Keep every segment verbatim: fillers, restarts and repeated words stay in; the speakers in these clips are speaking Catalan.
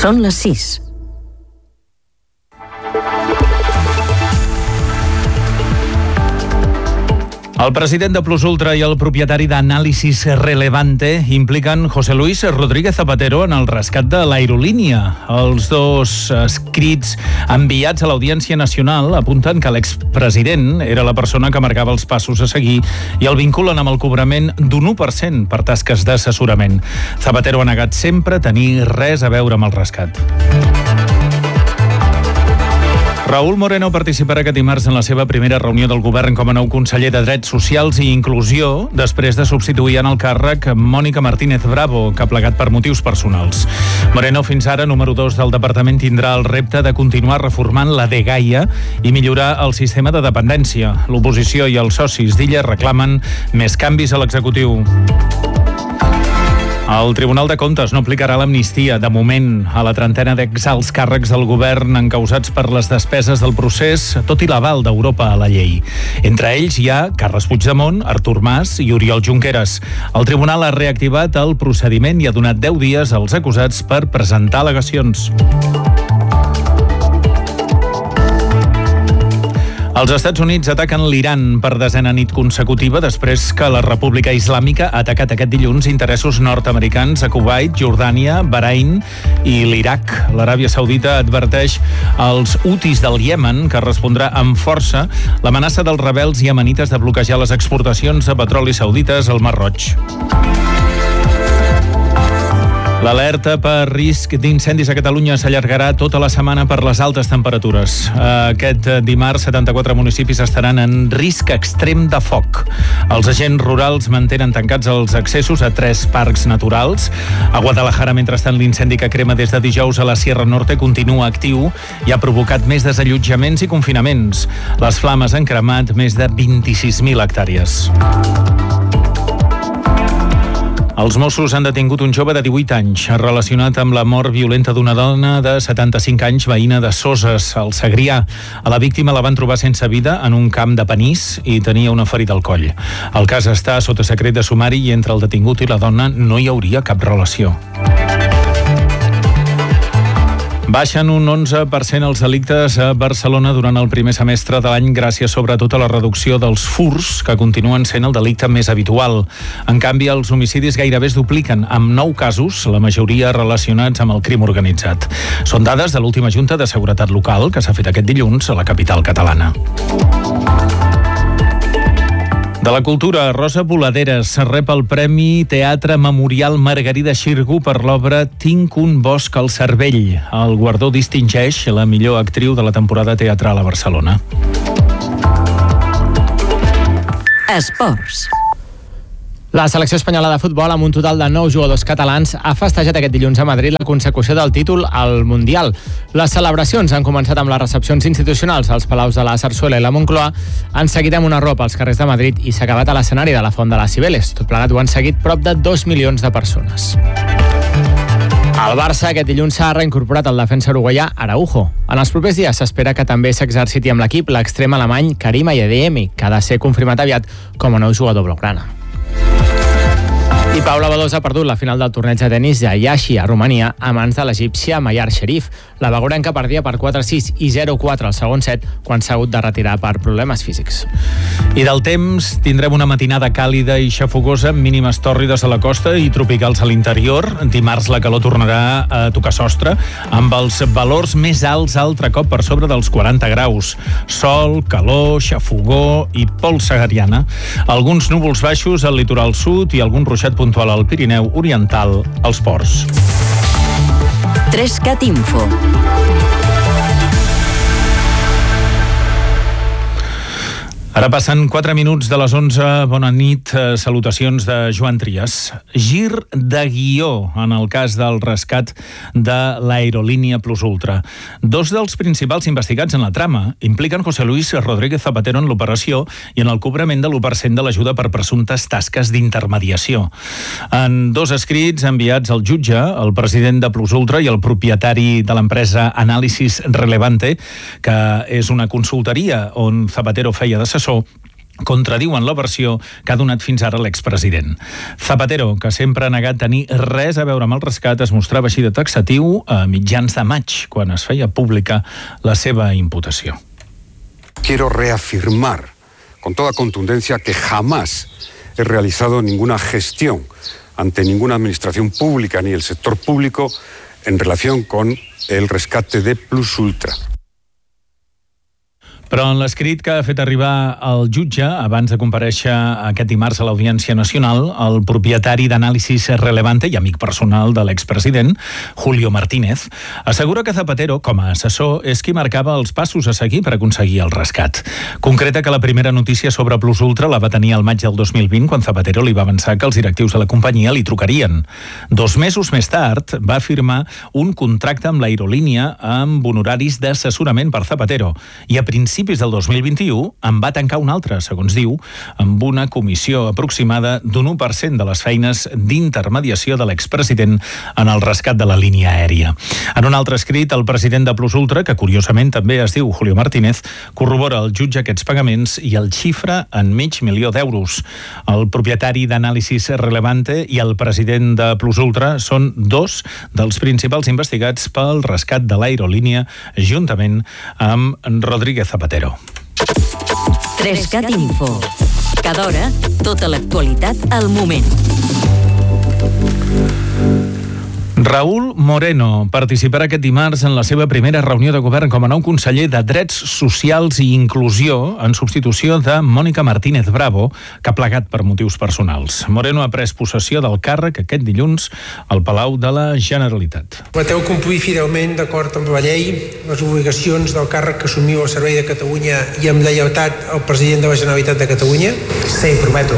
Són les sis. El president de Plus Ultra i el propietari d'Análisis Relevante impliquen José Luis Rodríguez Zapatero en el rescat de l'aerolínia. Els dos escrits enviats a l'Audiència Nacional apunten que l'expresident era la persona que marcava els passos a seguir i el vinculen amb el cobrament d'un u per cent per tasques d'assessorament. Zapatero ha negat sempre tenir res a veure amb el rescat. Raúl Moreno participarà aquest dimarts en la seva primera reunió del govern com a nou conseller de Drets Socials i Inclusió, després de substituir en el càrrec Mònica Martínez Bravo, que ha plegat per motius personals. Moreno, fins ara número dos del departament, tindrà el repte de continuar reformant la dgaia i millorar el sistema de dependència. L'oposició i els socis d'Illa reclamen més canvis a l'executiu. El Tribunal de Comptes no aplicarà l'amnistia, de moment, a la trentena d'exalts càrrecs del govern encausats per les despeses del procés, tot i l'aval d'Europa a la llei. Entre ells hi ha Carles Puigdemont, Artur Mas i Oriol Junqueras. El tribunal ha reactivat el procediment i ha donat deu dies als acusats per presentar al·legacions. Els Estats Units ataquen l'Iran per desena nit consecutiva després que la República Islàmica ha atacat aquest dilluns interessos nord-americans a Kuwait, Jordània, Bahrain i l'Iraq. L'Aràbia Saudita adverteix als hutis del Iemen que respondrà amb força l'amenaça dels rebels iemenites de bloquejar les exportacions de petroli saudites al Mar Roig. L'alerta per risc d'incendis a Catalunya s'allargarà tota la setmana per les altes temperatures. Aquest dimarts, setanta-quatre municipis estaran en risc extrem de foc. Els agents rurals mantenen tancats els accessos a tres parcs naturals. A Guadalajara, mentrestant, l'incendi que crema des de dijous a la Sierra Norte continua actiu i ha provocat més desallotjaments i confinaments. Les flames han cremat més de vint-i-sis mil hectàrees. Els Mossos han detingut un jove de divuit anys relacionat amb la mort violenta d'una dona de setanta-cinc anys, veïna de Soses, al Segrià. A la víctima la van trobar sense vida en un camp de panís i tenia una ferida al coll. El cas està sota secret de sumari i entre el detingut i la dona no hi hauria cap relació. Baixen un onze per cent els delictes a Barcelona durant el primer semestre de l'any gràcies sobretot a la reducció dels furts, que continuen sent el delicte més habitual. En canvi, els homicidis gairebé es dupliquen, amb nou casos, la majoria relacionats amb el crim organitzat. Són dades de l'última Junta de Seguretat Local, que s'ha fet aquest dilluns a la capital catalana. De la cultura, Rosa Boladeres rep el Premi Teatre Memorial Margarida Xirgu per l'obra Tinc un bosc al cervell. El guardó distingeix la millor actriu de la temporada teatral a Barcelona. Esports. La selecció espanyola de futbol, amb un total de nou jugadors catalans, ha festejat aquest dilluns a Madrid la consecució del títol al Mundial. Les celebracions han començat amb les recepcions institucionals als Palaus de la Zarzuela i la Moncloa, han seguit amb una ropa als carrers de Madrid i s'ha acabat a l'escenari de la Font de les Cibeles. Tot plegat ho han seguit prop de dos milions de persones. El Barça aquest dilluns s'ha reincorporat al defensa uruguaià Araujo. En els propers dies s'espera que també s'exerciti amb l'equip l'extrem alemany Karim Adeyemi, que ha de ser confirmat aviat com a nou jugador blaugrana. I Paula Badosa ha perdut la final del torneig de tenis de Iași a Romania a mans de l'egípcia Mayar Sherif. La bagurenca perdia per quatre a sis i zero a quatre al segon set quan s'ha hagut de retirar per problemes físics. I del temps, tindrem una matinada càlida i xafogosa amb mínimes tòrrides a la costa i tropicals a l'interior. Dimarts la calor tornarà a tocar sostre amb els valors més alts altre cop per sobre dels quaranta graus. Sol, calor, xafogó i pols sahariana. Alguns núvols baixos al litoral sud i algun ruixat puntual al Pirineu Oriental, als ports. Trescat Info. Ara passen quatre minuts de les onze. Bona nit. Salutacions de Joan Trias. Gir de guió en el cas del rescat de l'aerolínia Plus Ultra. Dos dels principals investigats en la trama impliquen José Luis Rodríguez Zapatero en l'operació i en el cobrament de l'u per cent de l'ajuda per presumptes tasques d'intermediació. En dos escrits enviats al jutge, el president de Plus Ultra i el propietari de l'empresa Análisis Relevante, que és una consultoria on Zapatero feia d'assessor, contradiuen la versió que ha donat fins ara l'expresident. Zapatero, que sempre ha negat tenir res a veure amb el rescat, es mostrava així de taxatiu a mitjans de maig, quan es feia pública la seva imputació. Quiero reafirmar con toda contundencia que jamás he realizado ninguna gestión ante ninguna administración pública ni el sector público en relación con el rescate de Plus Ultra. Però en l'escrit que ha fet arribar el jutge, abans de comparèixer aquest dimarts a l'Audiència Nacional, el propietari d'Anàlisis Relevante i amic personal de l'expresident, Julio Martínez, assegura que Zapatero, com a assessor, és qui marcava els passos a seguir per aconseguir el rescat. Concreta que la primera notícia sobre Plus Ultra la va tenir al maig del dos mil vint, quan Zapatero li va avançar que els directius de la companyia li trucarien. Dos mesos més tard va firmar un contracte amb l'aerolínia amb honoraris d'assessorament per Zapatero i a principis del dos mil vint-i-u en va tancar un altre, segons diu, amb una comissió aproximada d'un u per cent de les feines d'intermediació de l'expresident en el rescat de la línia aèria. En un altre escrit, el president de Plus Ultra, que curiosament també es diu Julio Martínez, corrobora al jutge aquests pagaments i el xifra en mig milió d'euros. El propietari d'Anàlisis Relevante i el president de Plus Ultra són dos dels principals investigats pel rescat de l'aerolínia, juntament amb Rodríguez Zapatero. tres cat Info. Cada hora, tota l'actualitat al moment. Raúl Moreno participarà aquest dimarts en la seva primera reunió de govern com a nou conseller de Drets Socials i Inclusió en substitució de Mònica Martínez Bravo, que ha plegat per motius personals. Moreno ha pres possessió del càrrec aquest dilluns al Palau de la Generalitat. Prometeu complir fidelment, d'acord amb la llei, les obligacions del càrrec que assumiu al servei de Catalunya i amb lleialtat al president de la Generalitat de Catalunya? Sí, prometo.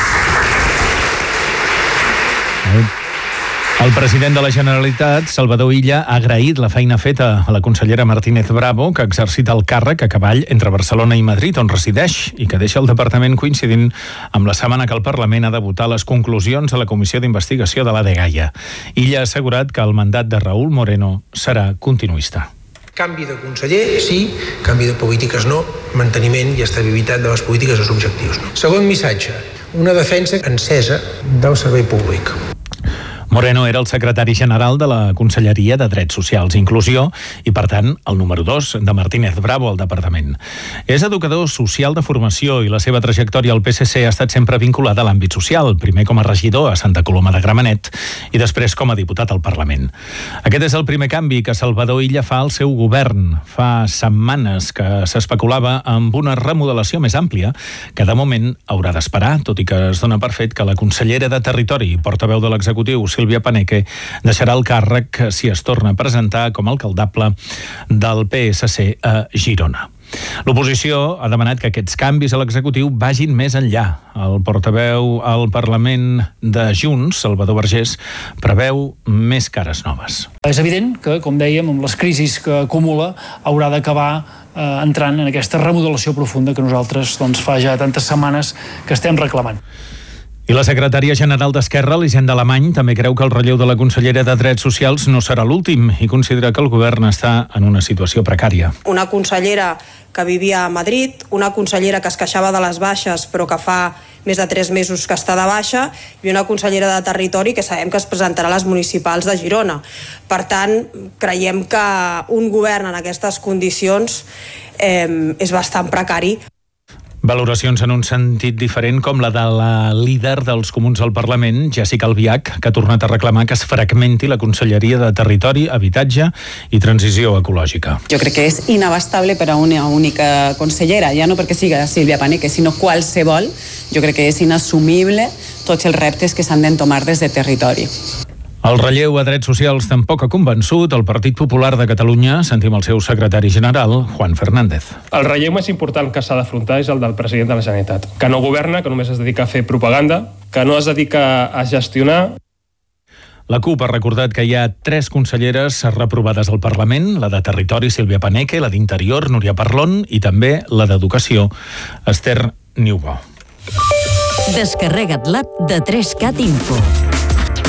El president de la Generalitat, Salvador Illa, ha agraït la feina feta a la consellera Martínez Bravo, que ha exercit el càrrec a cavall entre Barcelona i Madrid, on resideix, i que deixa el departament coincidint amb la setmana que el Parlament ha de votar les conclusions a la Comissió d'Investigació de la Dgaia. Illa ha assegurat que el mandat de Raúl Moreno serà continuista. Canvi de conseller, sí. Canvi de polítiques, no. Manteniment i estabilitat de les polítiques és objectius, no. Segon missatge, una defensa encesa del servei públic. Moreno era el secretari general de la Conselleria de Drets Socials i Inclusió i, per tant, el número dos de Martínez Bravo al departament. És educador social de formació i la seva trajectòria al P S C ha estat sempre vinculada a l'àmbit social, primer com a regidor a Santa Coloma de Gramenet i després com a diputat al Parlament. Aquest és el primer canvi que Salvador Illa fa al seu govern. Fa setmanes que s'especulava amb una remodelació més àmplia que de moment haurà d'esperar, tot i que es dona per fet que la consellera de Territori i portaveu de l'executiu, Sílvia Paneque, deixarà el càrrec si es torna a presentar com a alcaldable del P S C a Girona. L'oposició ha demanat que aquests canvis a l'executiu vagin més enllà. El portaveu al Parlament de Junts, Salvador Vergés, preveu més cares noves. És evident que, com dèiem, amb les crisis que acumula, haurà d'acabar eh, entrant en aquesta remodelació profunda que nosaltres doncs, fa ja tantes setmanes que estem reclamant. I la secretària general d'Esquerra, Elisenda Alemany, també creu que el relleu de la consellera de Drets Socials no serà l'últim i considera que el govern està en una situació precària. Una consellera que vivia a Madrid, una consellera que es queixava de les baixes però que fa més de tres mesos que està de baixa i una consellera de Territori que sabem que es presentarà a les municipals de Girona. Per tant, creiem que un govern en aquestes condicions eh, és bastant precari. Valoracions en un sentit diferent com la de la líder dels comuns al Parlament, Jessica Albiach, que ha tornat a reclamar que es fragmenti la Conselleria de Territori, Habitatge i Transició Ecològica. Jo crec que és inabastable per a una única consellera, ja no perquè sigui Sílvia Paneque, sinó qualsevol. Jo crec que és inassumible tots els reptes que s'han d'entomar des de Territori. El relleu a Drets Socials tampoc ha convençut el Partit Popular de Catalunya. Sentim el seu secretari general, Juan Fernández. El relleu més important que s'ha d'afrontar és el del president de la Generalitat, que no governa, que només es dedica a fer propaganda, que no es dedica a gestionar. La CUP ha recordat que hi ha tres conselleres reprovades al Parlament, la de Territori, Sílvia Paneque, la d'Interior, Núria Parlon, i també la d'Educació, Esther Niubó. Descarrega't l'app de tres cat Info.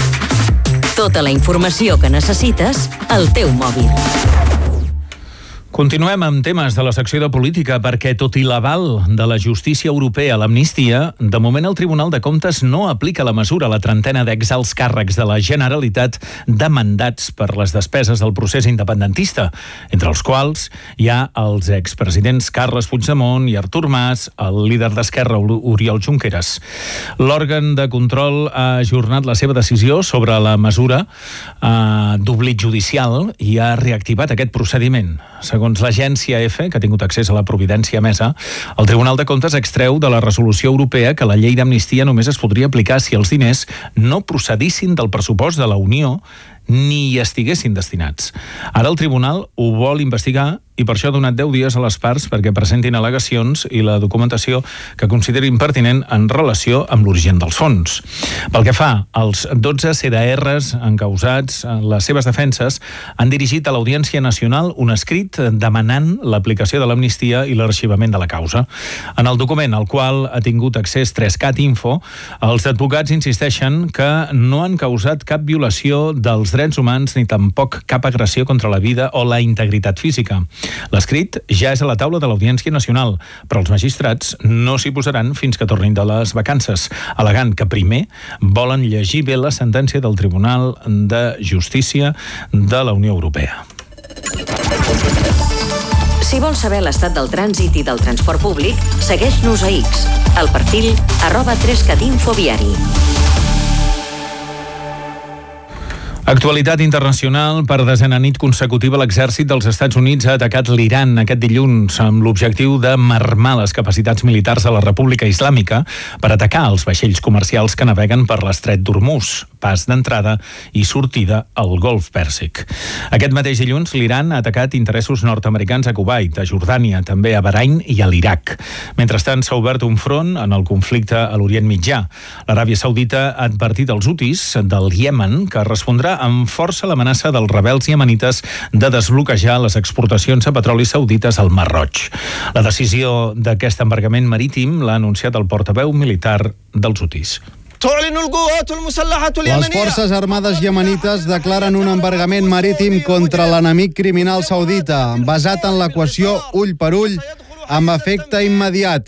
Tota la informació que necessites al teu mòbil. Continuem amb temes de la secció de política perquè, tot i l'aval de la justícia europea a l'amnistia, de moment el Tribunal de Comptes no aplica la mesura a la trentena d'exalts càrrecs de la Generalitat demandats per les despeses del procés independentista, entre els quals hi ha els expresidents Carles Puigdemont i Artur Mas, el líder d'Esquerra, Oriol Junqueras. L'òrgan de control ha ajornat la seva decisió sobre la mesura eh, d'oblit judicial i ha reactivat aquest procediment. Segons l'agència EFE, que ha tingut accés a la providència emesa, el Tribunal de Comptes extreu de la resolució europea que la llei d'amnistia només es podria aplicar si els diners no procedissin del pressupost de la Unió ni hi estiguessin destinats. Ara el Tribunal ho vol investigar i per això ha donat deu dies a les parts perquè presentin al·legacions i la documentació que considerin pertinent en relació amb l'origen dels fons. Pel que fa als dotze C D Rs encausats, les seves defenses han dirigit a l'Audiència Nacional un escrit demanant l'aplicació de l'amnistia i l'arxivament de la causa. En el document al qual ha tingut accés Trescat Info, els advocats insisteixen que no han causat cap violació dels drets humans ni tampoc cap agressió contra la vida o la integritat física. L'escrit ja és a la taula de l'Audiència Nacional, però els magistrats no s'hi posaran fins que tornin de les vacances, al·legant que primer volen llegir bé la sentència del Tribunal de Justícia de la Unió Europea. Si vols saber l'estat del trànsit i del transport públic, segueix-nos a X, al perfil arroba trescatinfoviari. Actualitat internacional. Per desena nit consecutiva, l'exèrcit dels Estats Units ha atacat l'Iran aquest dilluns amb l'objectiu de marmar les capacitats militars de la República Islàmica per atacar els vaixells comercials que naveguen per l'estret d'Hormuz, pas d'entrada i sortida al Golf Pèrsic. Aquest mateix dilluns, l'Iran ha atacat interessos nord-americans a Kuwait, a Jordània, també a Bahrain i a l'Iraq. Mentrestant, s'ha obert un front en el conflicte a l'Orient Mitjà. L'Aràbia Saudita ha advertit els hutis del Iemen que respondrà amb força l'amenaça dels rebels iemenites de desbloquejar les exportacions de petroli saudites al Mar Roig. La decisió d'aquest embargament marítim l'ha anunciat el portaveu militar dels hutis. Les forces armades iemenites declaren un embargament marítim contra l'enemic criminal saudita, basat en l'equació ull per ull, amb efecte immediat.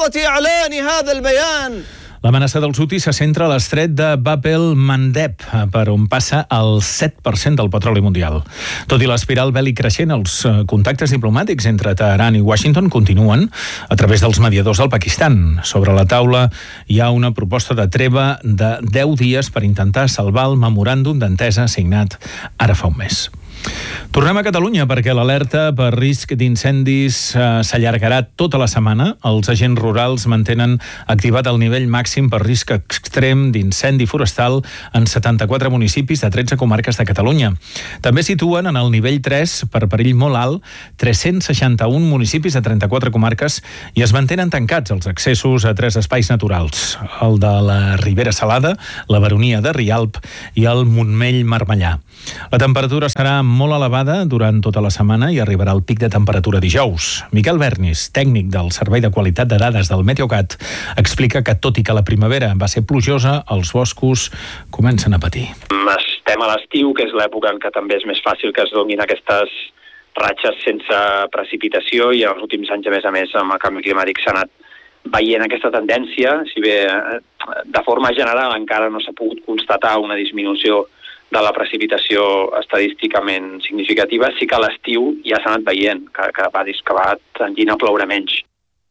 L'amenaça dels hutis se centra a l'estret de Bab el-Mandeb, per on passa el set per cent del petroli mundial. Tot i l'espiral bèl·lic creixent, els contactes diplomàtics entre Teheran i Washington continuen a través dels mediadors del Pakistan. Sobre la taula hi ha una proposta de treva de deu dies per intentar salvar el memoràndum d'entesa signat ara fa un mes. Tornem a Catalunya perquè l'alerta per risc d'incendis eh, s'allargarà tota la setmana. Els agents rurals mantenen activat el nivell màxim per risc extrem d'incendi forestal en setanta-quatre municipis de tretze comarques de Catalunya. També situen en el nivell tres, per perill molt alt, tres-cents seixanta-un municipis de trenta-quatre comarques i es mantenen tancats els accessos a tres espais naturals, el de la Ribera Salada, la Baronia de Rialp i el Montmell-Marmellà. La temperatura serà molt elevada durant tota la setmana i arribarà al pic de temperatura dijous. Miquel Bernis, tècnic del Servei de Qualitat de Dades del Meteocat, explica que tot i que la primavera va ser plujosa, els boscos comencen a patir. Estem a l'estiu, que és l'època en què també és més fàcil que es donin aquestes ratxes sense precipitació i en els últims anys, a més a més, amb el canvi climàtic s'ha anat veient aquesta tendència, si bé de forma general encara no s'ha pogut constatar una disminució de la precipitació estadísticament significativa, sí que a l'estiu ja s'ha anat veient que, que va, que va tendint a ploure menys.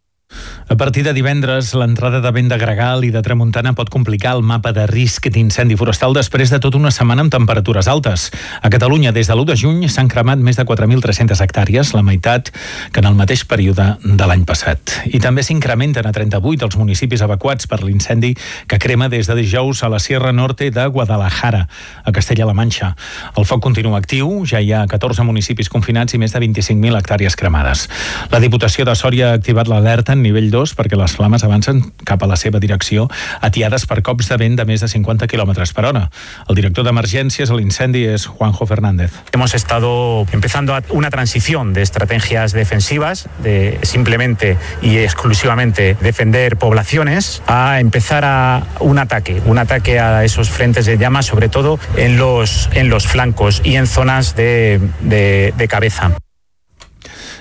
A partir de divendres, l'entrada de vent de gregal i de tramuntana pot complicar el mapa de risc d'incendi forestal després de tota una setmana amb temperatures altes. A Catalunya, des de l'u de juny, s'han cremat més de quatre mil tres-centes hectàrees, la meitat que en el mateix període de l'any passat. I també s'incrementen a trenta-vuit els municipis evacuats per l'incendi que crema des de dijous a la Sierra Norte de Guadalajara, a Castella-La Manxa. El foc continua actiu, ja hi ha catorze municipis confinats i més de vint-i-cinc mil hectàrees cremades. La Diputació de Sòria ha activat l'alerta en nivell dos perquè les flames avancen cap a la seva direcció, atiades per cops de vent de més de cinquanta quilòmetres per hora. El director d'emergències a l'incendi és Juanjo Fernández. Hemos estado empezando una transición de estrategias defensivas, de simplemente y exclusivamente defender poblaciones, a empezar a un ataque, un ataque a esos frentes de llamas, sobre todo en los, en los flancos y en zonas de, de, de cabeza.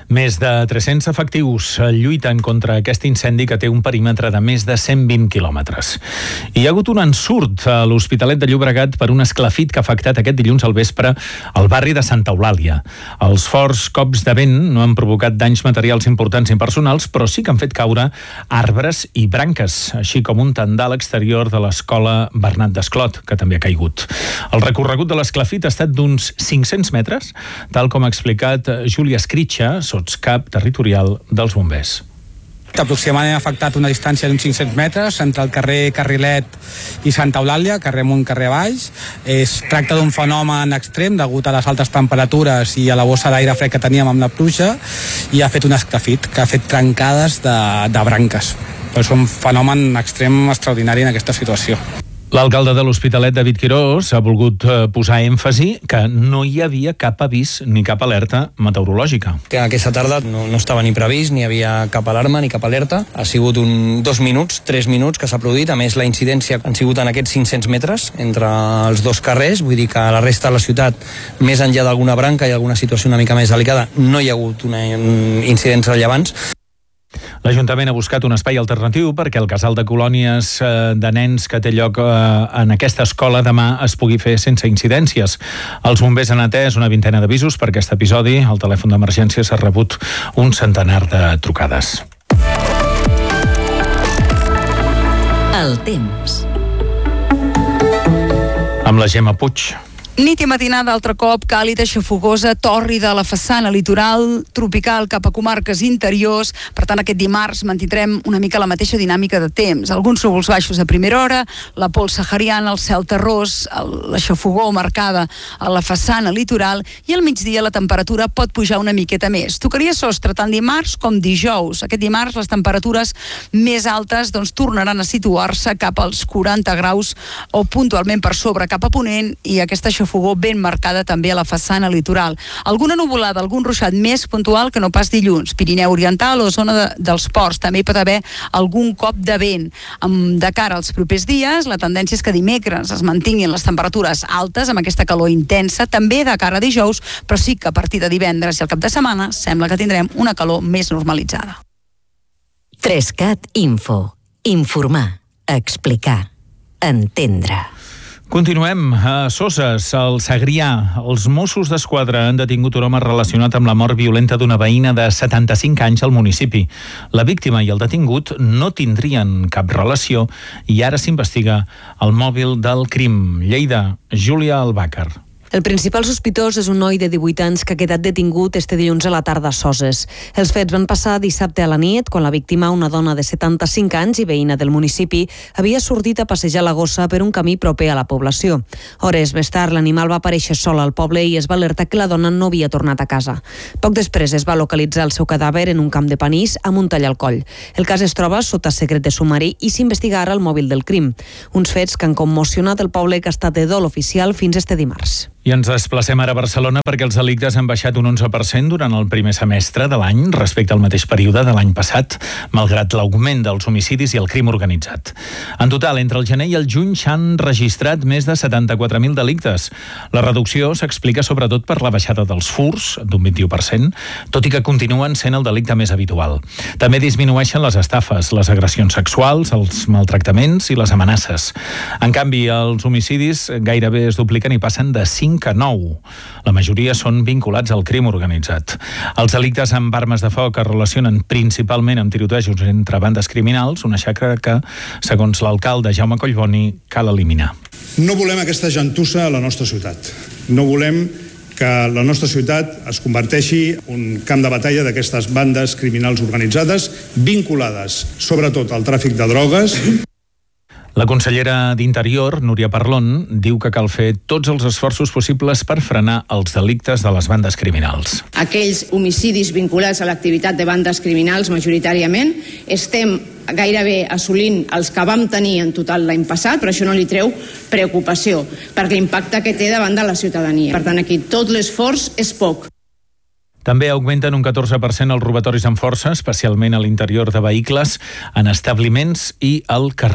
Més de tres-cents efectius lluiten contra aquest incendi que té un perímetre de més de cent vint quilòmetres. Hi ha hagut un ensurt a l'Hospitalet de Llobregat per un esclafit que ha afectat aquest dilluns al vespre al barri de Santa Eulàlia. Els forts cops de vent no han provocat danys materials importants i personals, però sí que han fet caure arbres i branques, així com un tendal exterior de l'escola Bernat Desclot, que també ha caigut. El recorregut de l'esclafit ha estat d'uns cinc-cents metres, tal com ha explicat Júlia Escritxa, sotscap territorial dels bombers. Aproximadament ha afectat una distància d'uns cinc-cents metres entre el carrer Carrilet i Santa Eulàlia, carrer amunt, carrer baix. Es tracta d'un fenomen extrem degut a les altes temperatures i a la bossa d'aire fred que teníem amb la pluja, i ha fet un esclafit que ha fet trencades de, de branques. És un fenomen extrem extraordinari en aquesta situació. L'alcalde de l'Hospitalet, David Quirós, ha volgut posar èmfasi que no hi havia cap avís ni cap alerta meteorològica. Que aquesta tarda no, no estava ni previst, ni hi havia cap alarma ni cap alerta. Ha sigut un, dos minuts, tres minuts que s'ha produït. A més, la incidència han sigut en aquests cinc-cents metres entre els dos carrers. Vull dir que a la resta de la ciutat, més enllà d'alguna branca i alguna situació una mica més delicada, no hi ha hagut una, incidents rellevants. L'Ajuntament ha buscat un espai alternatiu perquè el casal de colònies de nens que té lloc en aquesta escola demà es pugui fer sense incidències. Els bombers han atès una vintena d'avisos per aquest episodi. Al telèfon d'emergència s'ha rebut un centenar de trucades. El temps. Amb la Gemma Puig. Nit i matinada altre cop càlida, xafogosa, tòrrida a la façana litoral, tropical cap a comarques interiors. Per tant, aquest dimarts mantindrem una mica la mateixa dinàmica de temps. Alguns núvols baixos a primera hora, la pols sahariana, el cel terrós, el, la xafogor marcada a la façana litoral, i al migdia la temperatura pot pujar una miqueta més. Tocaria sostre tant dimarts com dijous. Aquest dimarts les temperatures més altes doncs, tornaran a situar-se cap als quaranta graus o puntualment per sobre cap a ponent, i aquesta xafogor fogó ben marcada també a la façana litoral. Alguna nuvolada, algun ruixat més puntual que no pas dilluns. Pirineu Oriental o zona de, dels ports. També hi pot haver algun cop de vent. Amb, de cara als propers dies, la tendència és que dimecres es mantinguin les temperatures altes amb aquesta calor intensa, també de cara a dijous, però sí que a partir de divendres i al cap de setmana sembla que tindrem una calor més normalitzada. Trescat Info. Informar, explicar, entendre. Continuem a Soses, al Segrià. Els Mossos d'Esquadra han detingut un home relacionat amb la mort violenta d'una veïna de setanta-cinc anys al municipi. La víctima i el detingut no tindrien cap relació i ara s'investiga el mòbil del crim. Lleida, Júlia Albàcar. El principal sospitós és un noi de divuit anys que ha quedat detingut este dilluns a la tarda a Soses. Els fets van passar dissabte a la nit, quan la víctima, una dona de setanta-cinc anys i veïna del municipi, havia sortit a passejar la gossa per un camí proper a la població. Hores més tard, l'animal va aparèixer sol al poble i es va alertar que la dona no havia tornat a casa. Poc després es va localitzar el seu cadàver en un camp de panís amb un tall al coll. El cas es troba sota secret de sumari i s'investiga ara el mòbil del crim. Uns fets que han commocionat el poble, que ha estat de dol oficial fins este dimarts. I ens desplacem ara a Barcelona perquè els delictes han baixat un onze per cent durant el primer semestre de l'any respecte al mateix període de l'any passat, malgrat l'augment dels homicidis i el crim organitzat. En total, entre el gener i el juny s'han registrat més de setanta-quatre mil delictes. La reducció s'explica sobretot per la baixada dels furs, d'un vint-i-u per cent, tot i que continuen sent el delicte més habitual. També disminueixen les estafes, les agressions sexuals, els maltractaments i les amenaces. En canvi, els homicidis gairebé es dupliquen i passen de cinc a nou. La majoria són vinculats al crim organitzat. Els delictes amb armes de foc es relacionen principalment amb tirotejos entre bandes criminals, una xacra que, segons l'alcalde Jaume Collboni, cal eliminar. No volem aquesta gentussa a la nostra ciutat. No volem que la nostra ciutat es converteixi en un camp de batalla d'aquestes bandes criminals organitzades vinculades sobretot al tràfic de drogues. La consellera d'Interior, Núria Parlon, diu que cal fer tots els esforços possibles per frenar els delictes de les bandes criminals. Aquells homicidis vinculats a l'activitat de bandes criminals, majoritàriament, estem gairebé assolint els que vam tenir en total l'any passat, però això no li treu preocupació per l'impacte que té davant de la ciutadania. Per tant, aquí tot l'esforç és poc. També augmenten un catorze per cent els robatoris amb força, especialment a l'interior de vehicles, en establiments i al carrer.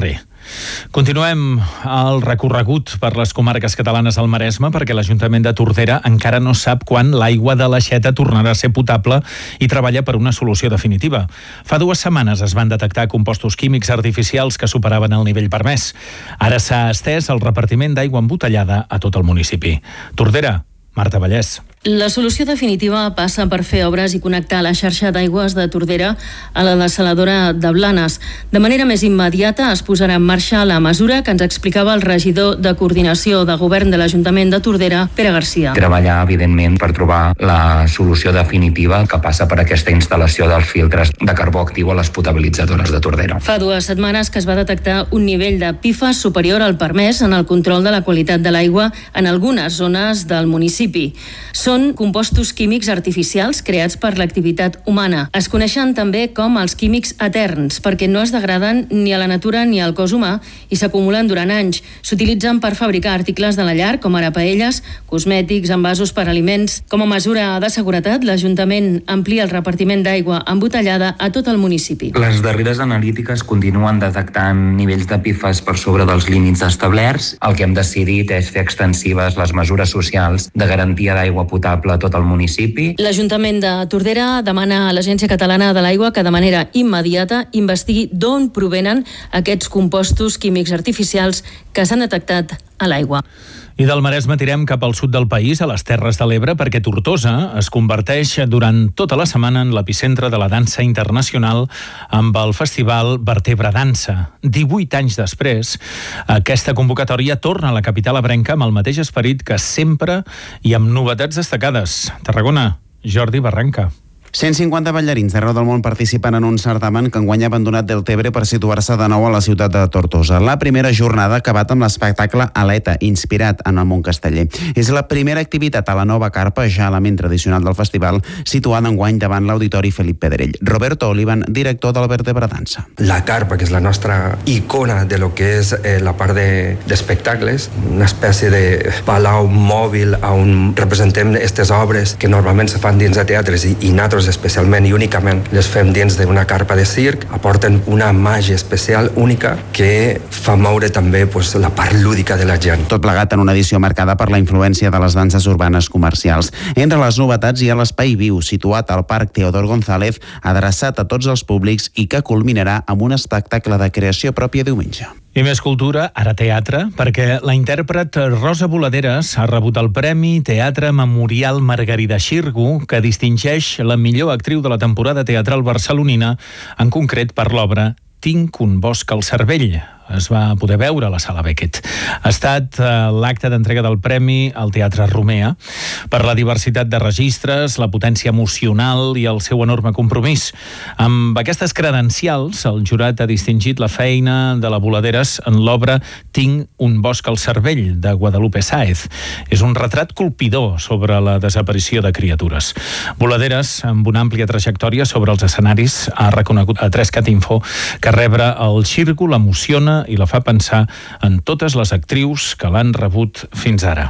Continuem el recorregut per les comarques catalanes al Maresme perquè l'Ajuntament de Tordera encara no sap quan l'aigua de l'Aixeta tornarà a ser potable i treballa per una solució definitiva. Fa dues setmanes es van detectar compostos químics artificials que superaven el nivell permès. Ara s'ha estès el repartiment d'aigua embotellada a tot el municipi. Tordera, Marta Vallès. La solució definitiva passa per fer obres i connectar la xarxa d'aigües de Tordera a la dessaladora de Blanes. De manera més immediata es posarà en marxa la mesura que ens explicava el regidor de coordinació de govern de l'Ajuntament de Tordera, Pere Garcia. Treballar, evidentment, per trobar la solució definitiva que passa per aquesta instal·lació dels filtres de carbó actiu a les potabilitzadores de Tordera. Fa dues setmanes que es va detectar un nivell de P F A S superior al permès en el control de la qualitat de l'aigua en algunes zones del municipi. Són compostos químics artificials creats per l'activitat humana. Es coneixen també com els químics eterns, perquè no es degraden ni a la natura ni al cos humà i s'acumulen durant anys. S'utilitzen per fabricar articles de la llar, com ara paelles, cosmètics, envasos per aliments. Com a mesura de seguretat, l'Ajuntament amplia el repartiment d'aigua embotellada a tot el municipi. Les darreres analítiques continuen detectant nivells de P F A S per sobre dels límits establerts. El que hem decidit és fer extensives les mesures socials de garantia d'aigua potable a tot el municipi. L'Ajuntament de Tordera demana a l'Agència Catalana de l'Aigua que de manera immediata investigui d'on provenen aquests compostos químics artificials que s'han detectat a l'aigua. I del Maresme tirem cap al sud del país, a les Terres de l'Ebre, perquè Tortosa es converteix durant tota la setmana en l'epicentre de la dansa internacional amb el festival Vertebra Dansa. divuit anys després, aquesta convocatòria torna a la capital ebrenca amb el mateix esperit que sempre i amb novetats destacades. Tarragona, Jordi Barranca. cent cinquanta ballarins d'arreu del món participen en un certamen que enguany ha abandonat Deltebre per situar-se de nou a la ciutat de Tortosa. La primera jornada ha acabat amb l'espectacle Aleta, inspirat en el món casteller. És la primera activitat a la nova carpa, ja element tradicional del festival, situada enguany davant l'Auditori Felip Pedrell. Roberto Olivan, director del Vertebra Dansa. La carpa, que és la nostra icona de lo que és eh, la part d'espectacles, de, una espècie de palau mòbil on representem aquestes obres que normalment se fan dins de teatres i, i nosaltres especialment i únicament les fem dins d'una carpa de circ, aporten una màgia especial, única, que fa moure també pues, la part lúdica de la gent. Tot plegat en una edició marcada per la influència de les danses urbanes comercials. Entre les novetats hi ha l'Espai Viu, situat al Parc Teodor González, adreçat a tots els públics i que culminarà amb un espectacle de creació pròpia diumenge. I més cultura, ara teatre, perquè la intèrpret Rosa Boladeres ha rebut el Premi Teatre Memorial Margarida Xirgu, que distingeix la millor actriu de la temporada teatral barcelonina, en concret per l'obra Tinc un bosc al cervell. Es va poder veure a la Sala Beckett. Ha estat eh, l'acte d'entrega del premi al Teatre Romea per la diversitat de registres, la potència emocional i el seu enorme compromís. Amb aquestes credencials, el jurat ha distingit la feina de la Boladeres en l'obra Tinc un bosc al cervell, de Guadalupe Sáez. És un retrat colpidor sobre la desaparició de criatures. Boladeres, amb una àmplia trajectòria sobre els escenaris, ha reconegut a tres cat info que rebre el Xirgu l'emociona i la fa pensar en totes les actrius que l'han rebut fins ara.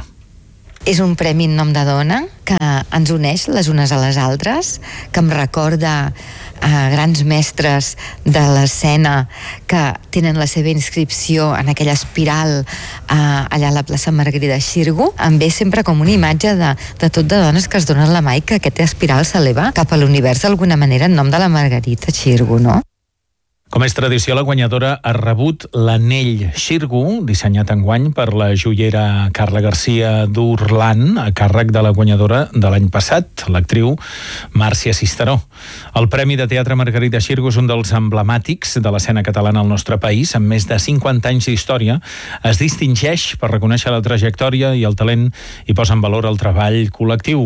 És un premi en nom de dona que ens uneix les unes a les altres, que em recorda a grans mestres de l'escena que tenen la seva inscripció en aquella espiral eh, allà a la plaça Margarida Xirgu. Em ve sempre com una imatge de, de tot de dones que es donen la mà i que aquesta espiral s'eleva cap a l'univers d'alguna manera en nom de la Margarita Xirgu, no? Com és tradició, la guanyadora ha rebut l'anell Xirgu, dissenyat enguany per la joiera Carla Garcia d'Urlan, a càrrec de la guanyadora de l'any passat, l'actriu Màrcia Cisteró. El Premi de Teatre Margarida Xirgu és un dels emblemàtics de l'escena catalana al nostre país, amb més de cinquanta anys d'història. Es distingeix per reconèixer la trajectòria i el talent i posa en valor el treball col·lectiu.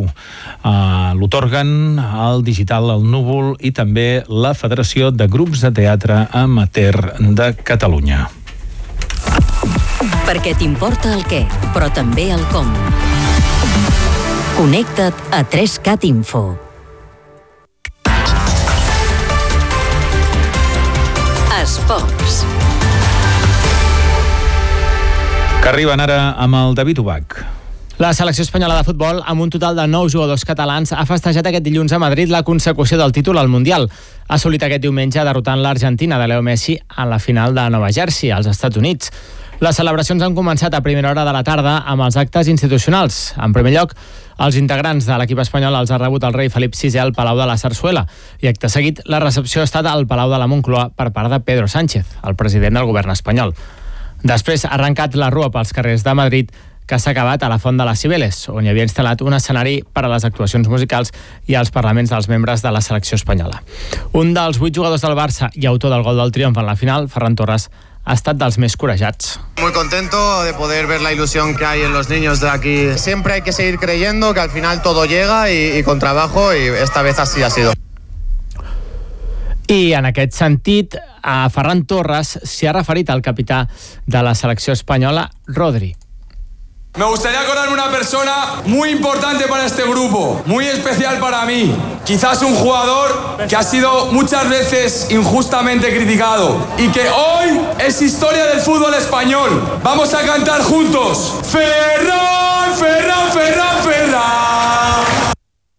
Uh, L'otorguen el Digital, el Núvol i també la Federació de Grups de Teatre Amateur de Catalunya. Perquè t'importa el què, però també el com. Connecta't a tres cat info. Esports. Que arriben ara amb el David Ubach. La selecció espanyola de futbol, amb un total de nou jugadors catalans, ha festejat aquest dilluns a Madrid la consecució del títol al Mundial. Ha assolit aquest diumenge derrotant l'Argentina de Leo Messi en la final de Nova Jersey, als Estats Units. Les celebracions han començat a primera hora de la tarda amb els actes institucionals. En primer lloc, els integrants de l'equip espanyol els ha rebut el rei Felip sisè al Palau de la Sarsuela i acte seguit la recepció ha estat al Palau de la Moncloa per part de Pedro Sánchez, el president del govern espanyol. Després ha arrencat la rua pels carrers de Madrid, que s'ha acabat a la Font de les Cibeles, on hi havia instal·lat un escenari per a les actuacions musicals i als parlaments dels membres de la selecció espanyola. Un dels vuit jugadors del Barça i autor del gol del triomf en la final, Ferran Torres, ha estat dels més corejats. Muy contento de poder ver la ilusión que hay en los niños de aquí. Siempre hay que seguir creyendo que al final todo llega y, y con trabajo, y esta vez así ha sido. I en aquest sentit, a Ferran Torres s'hi ha referit al capità de la selecció espanyola, Rodri. Me gustaría acordarme una persona muy importante para este grupo, muy especial para mí. Quizás un jugador que ha sido muchas veces injustamente criticado y que hoy es historia del fútbol español. Vamos a cantar juntos. Ferran, Ferran, Ferran, Ferran.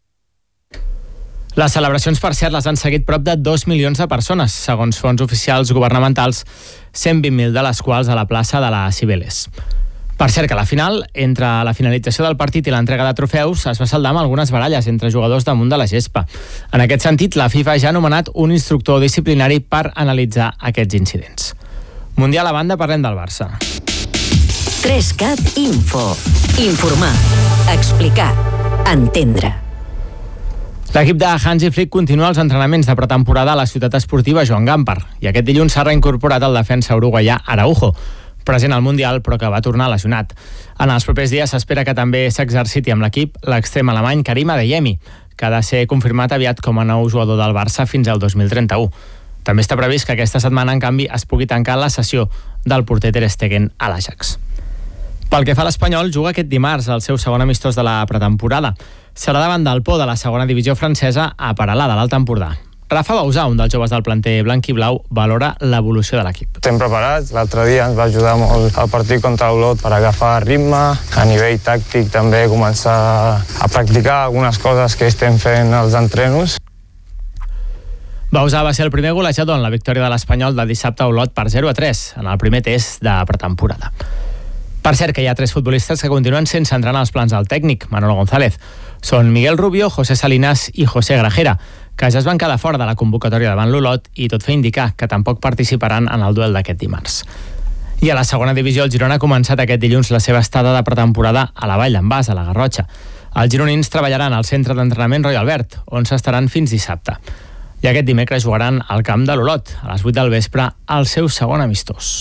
Les celebracions, per cert, les han seguit prop de dos milions de persones, segons fons oficials governamentals, cent vint mil de les quals a la plaça de la Cibeles. Per cert, que a la final, entre la finalització del partit i l'entrega de trofeus, es va saldar amb algunes baralles entre jugadors damunt de la gespa. En aquest sentit, la FIFA ja ha nomenat un instructor disciplinari per analitzar aquests incidents. Mundial a banda, parlem del Barça. tres cat Info. Informar, explicar, entendre. L'equip de Hansi Flick continua els entrenaments de pretemporada a la ciutat esportiva Joan Gamper i aquest dilluns s'ha reincorporat el defensa uruguaià Araujo, present al Mundial però que va tornar lesionat. En els propers dies s'espera que també s'exerciti amb l'equip l'extrem alemany Karim Adeyemi, que ha de ser confirmat aviat com a nou jugador del Barça fins al dos mil trenta-u. També està previst que aquesta setmana, en canvi, es pugui tancar la sessió del porter Ter Stegen a l'Ajax. Pel que fa a l'Espanyol, juga aquest dimarts el seu segon amistós de la pretemporada. Serà davant del Pau de la segona divisió francesa a Peralada, de l'Alt Empordà. Rafa Bausà, un dels joves del planter blanc i blau, valora l'evolució de l'equip. Estem preparats. L'altre dia ens va ajudar molt el partit contra l'Olot per agafar ritme. A nivell tàctic també començar a practicar algunes coses que estem fent als entrenos. Bausà va ser el primer golejador en la victòria de l'Espanyol de dissabte a Olot per zero a tres en el primer test de pretemporada. Per cert, que hi ha tres futbolistes que continuen sense entrar en els plans del tècnic, Manolo González. Són Miguel Rubio, José Salinas i José Grajera, que ja es van quedar fora de la convocatòria davant l'Olot i tot fa indicar que tampoc participaran en el duel d'aquest dimarts. I a la segona divisió, el Girona ha començat aquest dilluns la seva estada de pretemporada a la Vall d'en Bas, a la Garrotxa. Els gironins treballaran al centre d'entrenament Roy Albert, on s'estaran fins dissabte. I aquest dimecres jugaran al camp de l'Olot, a les vuit del vespre, al seu segon amistós.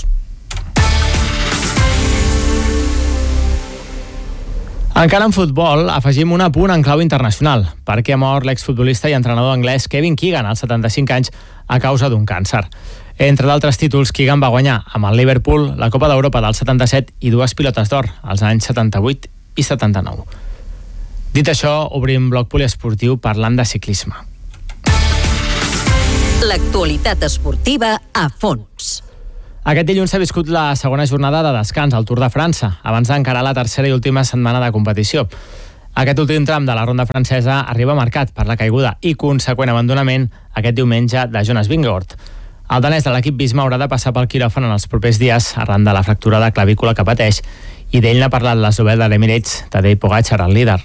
Encara en futbol, afegim un apunt en clau internacional, perquè ha mort l'exfutbolista i entrenador anglès Kevin Keegan, als setanta-cinc anys, a causa d'un càncer. Entre d'altres títols, Keegan va guanyar amb el Liverpool la Copa d'Europa del setanta-set i dues pilotes d'or, als anys setanta-vuit i setanta-nou. Dit això, obrim bloc poliesportiu parlant de ciclisme. L'actualitat esportiva a fons. Aquest dilluns s'ha viscut la segona jornada de descans al Tour de França, abans d'encarar la tercera i última setmana de competició. Aquest últim tram de la ronda francesa arriba marcat per la caiguda i conseqüent abandonament aquest diumenge de Jonas Vingegaard. El danès de l'equip Visma haurà de passar pel quiròfan en els propers dies arran de la fractura de clavícula que pateix, i d'ell n'ha parlat l'eslovè de l'Emirates, Tadej Pogačar, el líder.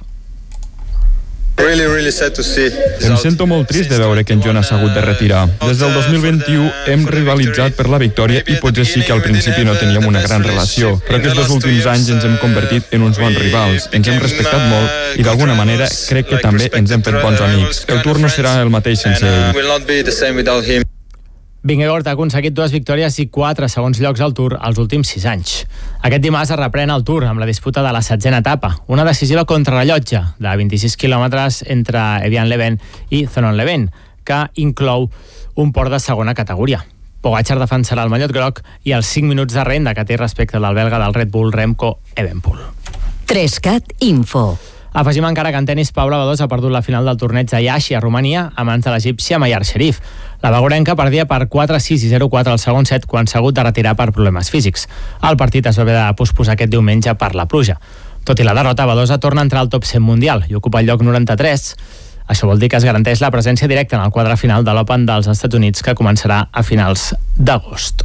Em sento molt trist de veure que en Jonas s'ha hagut de retirar. Des del dos mil vint-i-u hem rivalitzat per la victòria i potser sí que al principi no teníem una gran relació, però aquests dos últims anys ens hem convertit en uns bons rivals, ens hem respectat molt i d'alguna manera crec que també ens hem fet bons amics. El Tour no serà el mateix sense ell. Vingegaard ha aconseguit dues victòries i quatre segons llocs al Tour els últims sis anys. Aquest dimarts es reprèn el Tour amb la disputa de la setzena etapa, una decisiva contrarellotge de vint-i-sis quilòmetres entre Evian-les-Bains i Thonon-les-Bains, que inclou un port de segona categoria. Pogačar defensarà el mallot groc i els cinc minuts de renda que té respecte del belga del Red Bull Remco Evenepoel. tres cat Info. Afegim encara que en tenis Paula Badosa ha perdut la final del torneig de Iași a Romania a mans de l'egípcia Mayar Sherif. La bagorenca perdia per quatre sis i zero quatre al segon set quan s'ha hagut de retirar per problemes físics. El partit es va haver de posposar aquest diumenge per la pluja. Tot i la derrota, Badosa torna a entrar al top cent mundial i ocupa el lloc noranta-tres. Això vol dir que es garanteix la presència directa en el quadre final de l'Open dels Estats Units, que començarà a finals d'agost.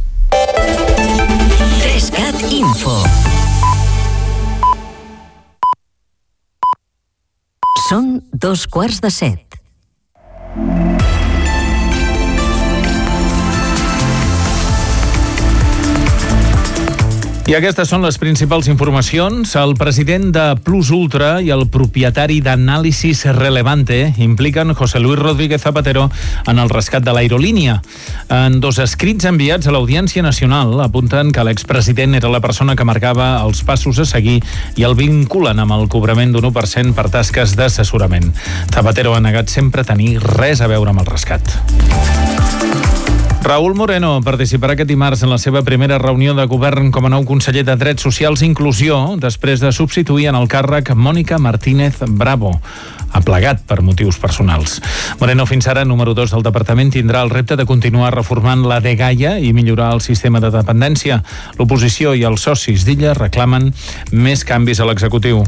TresCat Info. Són dos quarts de set. I aquestes són les principals informacions. El president de Plus Ultra i el propietari d'Anàlisis Relevante impliquen José Luis Rodríguez Zapatero en el rescat de l'aerolínia. En dos escrits enviats a l'Audiència Nacional apunten que l'expresident era la persona que marcava els passos a seguir i el vinculen amb el cobrament d'un u per cent per tasques d'assessorament. Zapatero ha negat sempre tenir res a veure amb el rescat. Raúl Moreno participarà aquest dimarts en la seva primera reunió de govern com a nou conseller de Drets Socials i Inclusió, després de substituir en el càrrec Mònica Martínez Bravo, ha plegat per motius personals. Moreno, fins ara número dos del departament, tindrà el repte de continuar reformant la dgaia i millorar el sistema de dependència. L'oposició i els socis d'Illa reclamen més canvis a l'executiu.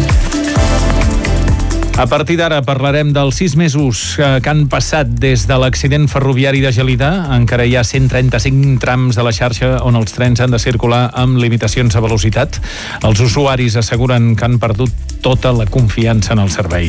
A partir d'ara parlarem dels sis mesos que han passat des de l'accident ferroviari de Gelida. Encara hi ha cent trenta-cinc trams de la xarxa on els trens han de circular amb limitacions de velocitat. Els usuaris asseguren que han perdut tota la confiança en el servei.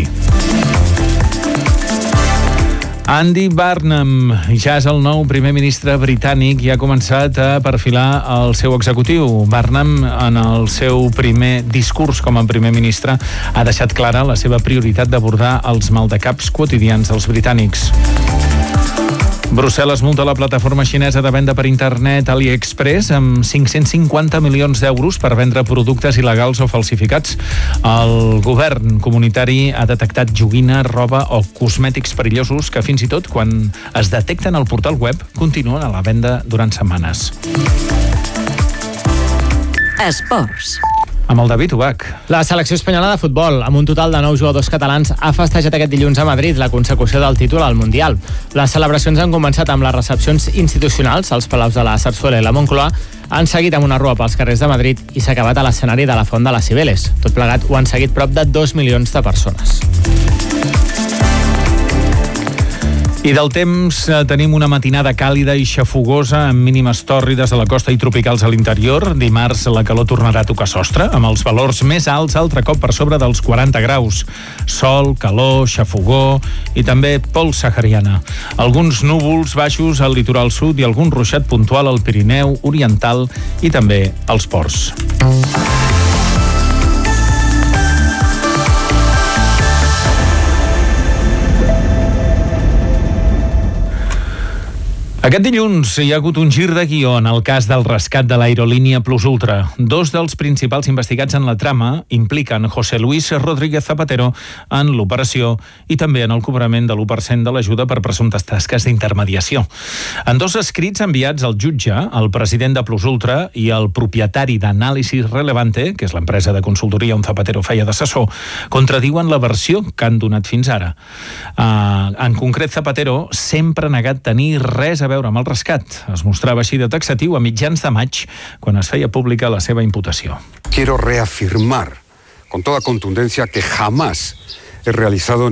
Andy Burnham ja és el nou primer ministre britànic i ha començat a perfilar el seu executiu. Burnham, en el seu primer discurs com a primer ministre, ha deixat clara la seva prioritat d'abordar els maldecaps quotidians dels britànics. Brussel·les multa la plataforma xinesa de venda per internet AliExpress amb cinc-cents cinquanta milions d'euros per vendre productes il·legals o falsificats. El govern comunitari ha detectat joguina, roba o cosmètics perillosos que fins i tot quan es detecten al portal web continuen a la venda durant setmanes. Esports. Amb el David Ubach. La selecció espanyola de futbol, amb un total de nou jugadors catalans, ha festejat aquest dilluns a Madrid la consecució del títol al Mundial. Les celebracions han començat amb les recepcions institucionals als Palaus de la Sarsuela i la Moncloa, han seguit amb una rua pels carrers de Madrid i s'ha acabat a l'escenari de la Font de les Cibeles. Tot plegat ho han seguit prop de dos milions de persones. I del temps, eh, tenim una matinada càlida i xafogosa amb mínimes tòrrides a la costa i tropicals a l'interior. Dimarts la calor tornarà a tocar sostre, amb els valors més alts altre cop per sobre dels quaranta graus. Sol, calor, xafogó i també pols sahariana. Alguns núvols baixos al litoral sud i algun ruixat puntual al Pirineu oriental i també als ports. Aquest dilluns hi ha hagut un gir de guió en el cas del rescat de l'aerolínia Plus Ultra. Dos dels principals investigats en la trama impliquen José Luis Rodríguez Zapatero en l'operació i també en el cobrament de l'u per cent de l'ajuda per presumptes tasques d'intermediació. En dos escrits enviats al jutge, el president de Plus Ultra i el propietari d'Anàlisis Relevante, que és l'empresa de consultoria on Zapatero feia d'assessor, contradiuen la versió que han donat fins ara. Uh, en concret, Zapatero sempre ha negat tenir res a veure amb el rescat. Es mostrava així de taxatiu a mitjans de maig, quan es feia pública la seva imputació. Quiero reafirmar con toda contundencia que jamás he realizado